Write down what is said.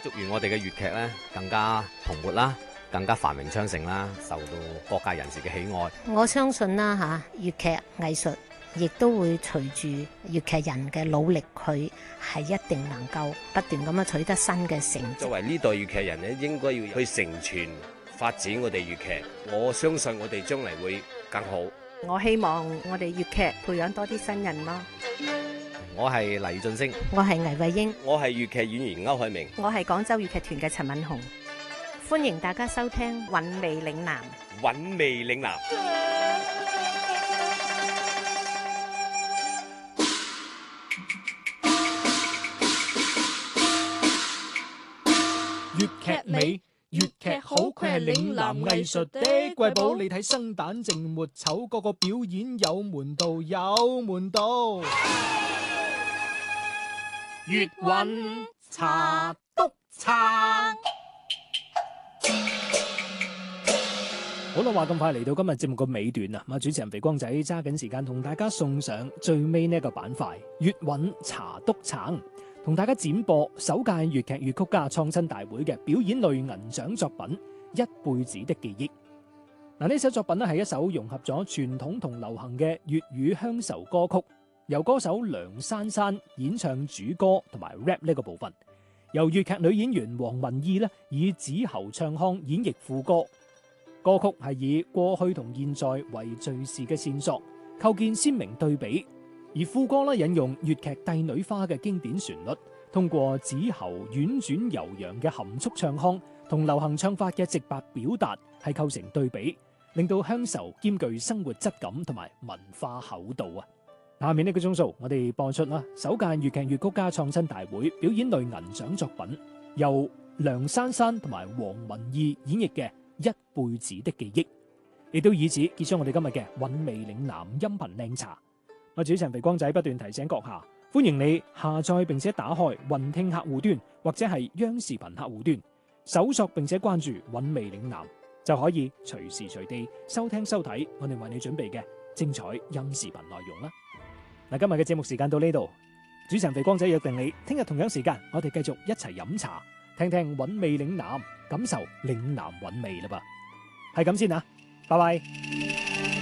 祝願我哋嘅粵劇咧更加蓬勃啦，更加繁榮昌盛啦，受到各界人士嘅喜愛。 我相信啦粵劇藝術亦都會隨住粵劇人嘅努力，佢係一定能夠不斷咁樣取得新嘅成績。 作為呢代粵劇人咧，應該要去承傳發展我哋粵劇。我相信我哋將嚟會更好。 我希望我哋粵劇培養多啲新人咯。 我係黎俊升， 我係倪慧英， 我係粵劇演員歐海明， 我係廣州粵劇團嘅陳敏紅。 歡迎大家收聽韻味嶺南。 韻味嶺南。 粵劇美，粵劇好，佢係嶺南藝術的瑰寶。你睇生旦淨末丑，個個表演有門道，有門道。粵韻茶篤撐。好啦，話咁快嚟到今日節目個尾段啊！主持人肥光仔揸緊時間同大家送上最尾呢一個板塊粵韻茶篤撐，同大家展播首屆粵劇粵曲家創新大會嘅表演類銀獎作品《一輩子的記憶》。呢首作品咧係一首融合咗傳統同流行嘅粵語鄉愁歌曲，由歌手梁珊珊演唱主歌同埋 rap 呢個部分，由粵劇女演員黃文意咧以子喉唱腔演繹副歌。歌曲係以過去同現在為敘事嘅線索，構建鮮明對比。而副歌引用粵劇《帝女花》嘅經典旋律，通過子喉婉轉悠揚嘅含蓄唱腔同流行唱法嘅直白表達，係構成對比，令到鄉愁兼具生活質感同埋文化厚度啊！下面呢個鐘數，我哋播出首屆粵劇粵曲家創新大會表演類銀獎作品，由梁珊珊同埋黃文意演繹嘅一輩子的記憶，亦都以此結束我哋今日嘅韻味嶺南音頻靚茶。我主持人肥光仔不斷提醒閣下，歡迎你下載並且打開雲聽客戶端或者係央視頻客戶端，搜索並且關注韻味嶺南，就可以隨時隨地收聽收睇我哋為你準備嘅精彩音視頻內容啦。今日嘅節目時間到呢度，主持人肥光仔約定你聽日同樣時間，我哋繼續一齊飲茶，聽聽韻味嶺南，感受嶺南韻味啦噃。係咁先啊，拜拜。